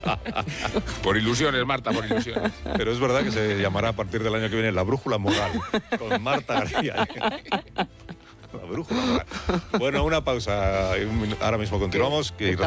Por ilusiones, Marta, por ilusiones. Pero es verdad que se llamará a partir del año que viene La Brújula Moral, con Marta García. La Brújula Moral. Bueno, una pausa. Ahora mismo continuamos.